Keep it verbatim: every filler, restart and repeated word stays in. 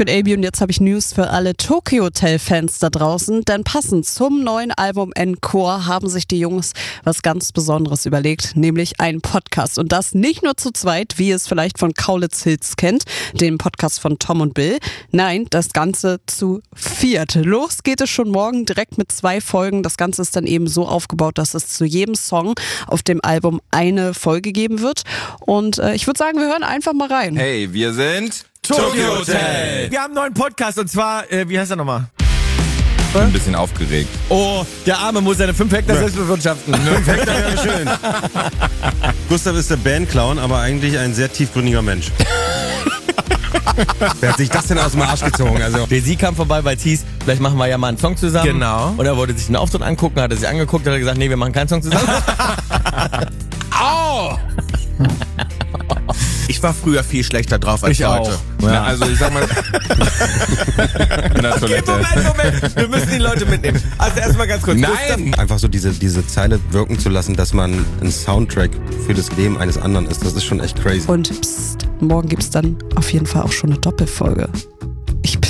bin Abi und jetzt habe ich News für alle Tokyo Hotel-Fans da draußen, denn passend zum neuen Album Encore haben sich die Jungs was ganz Besonderes überlegt, nämlich einen Podcast. Und das nicht nur zu zweit, wie ihr es vielleicht von Kaulitz Hills kennt, dem Podcast von Tom und Bill. Nein, das Ganze zu viert. Los geht es schon morgen direkt mit zwei Folgen. Das Ganze ist dann eben so aufgebaut, dass es zu jedem Song auf dem Album eine Folge geben wird. Und äh, ich würde sagen, wir hören einfach mal rein. Hey, wir sind Tokyo Hotel. Wir haben einen neuen Podcast und zwar, äh, wie heißt er nochmal? Ich bin ein bisschen aufgeregt. Oh, der Arme muss seine fünf Hektar selbst bewirtschaften. fünf Hektar wäre schön. Gustav ist der Bandclown, aber eigentlich ein sehr tiefgründiger Mensch. Wer hat sich das denn aus dem Arsch gezogen? Also. Der Sie kam vorbei, weil es hieß, vielleicht machen wir ja mal einen Song zusammen. Genau. Und er wollte sich einen Auftritt angucken, hat er sich angeguckt, hat er gesagt, nee, wir machen keinen Song zusammen. Au! Ich war früher viel schlechter drauf als Ich heute. auch. Na, also ich sag mal... in der Okay, Toilette. Moment, Moment. Wir müssen die Leute mitnehmen. Also erstmal ganz kurz. Nein! Einfach so diese, diese Zeile wirken zu lassen, dass man ein Soundtrack für das Leben eines anderen ist, das ist schon echt crazy. Und psst, morgen gibt's dann auf jeden Fall auch schon eine Doppelfolge. Ich bin